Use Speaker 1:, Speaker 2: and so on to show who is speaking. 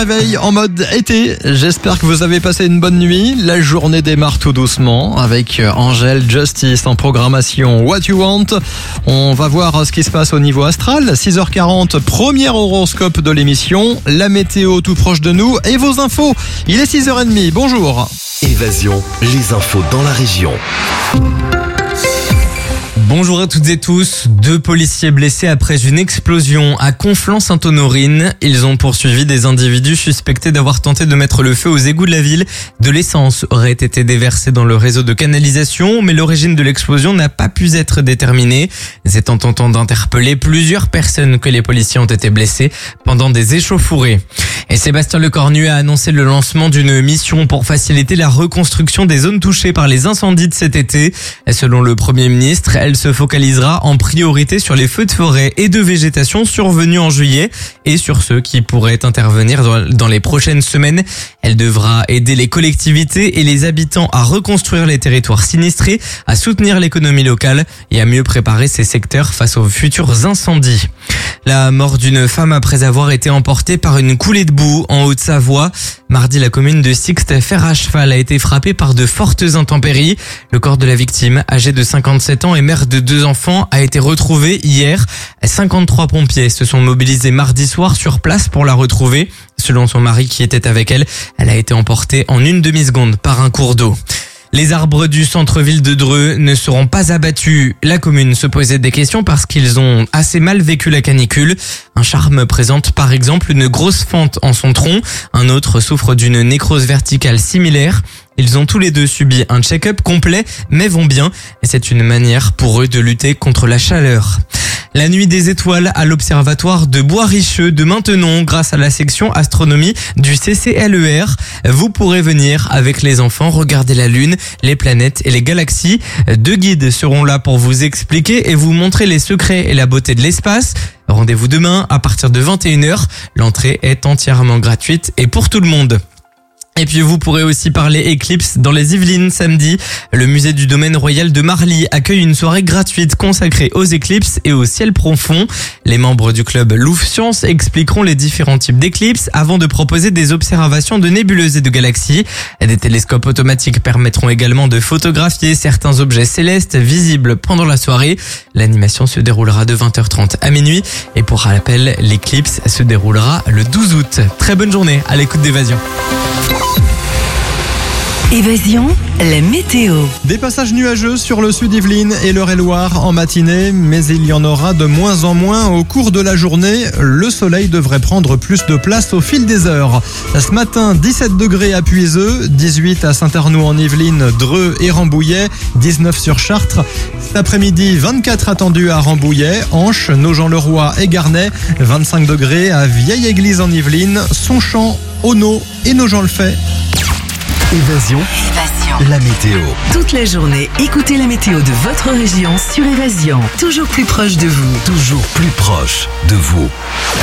Speaker 1: Réveil en mode été, j'espère que vous avez passé une bonne nuit. La journée démarre tout doucement avec Angèle Justice en programmation What You Want. On va voir ce qui se passe au niveau astral. 6h40, premier horoscope de l'émission. La météo tout proche de nous et vos infos. Il est 6h30, bonjour.
Speaker 2: Évasion, les infos dans la région.
Speaker 3: Bonjour à toutes et tous. 2 policiers blessés après une explosion à Conflans-Sainte-Honorine. Ils ont poursuivi des individus suspectés d'avoir tenté de mettre le feu aux égouts de la ville. De l'essence aurait été déversée dans le réseau de canalisation, mais l'origine de l'explosion n'a pas pu être déterminée. C'est en tentant d'interpeller plusieurs personnes que les policiers ont été blessés pendant des échauffourées. Et Sébastien Lecornu a annoncé le lancement d'une mission pour faciliter la reconstruction des zones touchées par les incendies de cet été. Selon le Premier ministre, elle se focalisera en priorité sur les feux de forêt et de végétation survenus en juillet et sur ceux qui pourraient intervenir dans les prochaines semaines. Elle devra aider les collectivités et les habitants à reconstruire les territoires sinistrés, à soutenir l'économie locale et à mieux préparer ces secteurs face aux futurs incendies. La mort d'une femme après avoir été emportée par une coulée de boue en Haute-Savoie. Mardi, la commune de Sixte-Fer à cheval a été frappée par de fortes intempéries. Le corps de la victime, âgée de 57 ans et mère de 2 enfants, a été retrouvé hier. 53 pompiers se sont mobilisés mardi soir sur place pour la retrouver. Selon son mari qui était avec elle, elle a été emportée en une demi-seconde par un cours d'eau. Les arbres du centre-ville de Dreux ne seront pas abattus. La commune se posait des questions parce qu'ils ont assez mal vécu la canicule. Un charme présente par exemple une grosse fente en son tronc. Un autre souffre d'une nécrose verticale similaire. Ils ont tous les 2 subi un check-up complet, mais vont bien. Et c'est une manière pour eux de lutter contre la chaleur. La nuit des étoiles à l'observatoire de Bois-Richeux de Maintenon grâce à la section astronomie du CCLER. Vous pourrez venir avec les enfants regarder la lune, les planètes et les galaxies. 2 guides seront là pour vous expliquer et vous montrer les secrets et la beauté de l'espace. Rendez-vous demain à partir de 21h. L'entrée est entièrement gratuite et pour tout le monde. Et puis vous pourrez aussi parler éclipse dans les Yvelines samedi. Le musée du domaine royal de Marly accueille une soirée gratuite consacrée aux éclipses et au ciel profond. Les membres du club Louvre Science expliqueront les différents types d'éclipses avant de proposer des observations de nébuleuses et de galaxies. Des télescopes automatiques permettront également de photographier certains objets célestes visibles pendant la soirée. L'animation se déroulera de 20h30 à minuit et pour rappel, l'éclipse se déroulera le 12 août. Très bonne journée à l'écoute d'Évasion.
Speaker 4: Évasion, la météo.
Speaker 1: Des passages nuageux sur le sud Yvelines et l'Eure-et-Loire en matinée, mais il y en aura de moins en moins au cours de la journée. Le soleil devrait prendre plus de place au fil des heures. Ce matin, 17 degrés à Puiseux, 18 à Saint-Arnoux en Yvelines, Dreux et Rambouillet, 19 sur Chartres. Cet après-midi, 24 attendus à Rambouillet, Anche, Nogent-le-Roi et Garnay, 25 degrés à Vieille-Église en Yvelines, Sonchamp, Auneau et Nogent-le-Fait.
Speaker 2: Évasion, la météo.
Speaker 4: Toute la journée, écoutez la météo de votre région sur Évasion. Toujours plus proche de vous.
Speaker 2: Toujours plus proche de vous.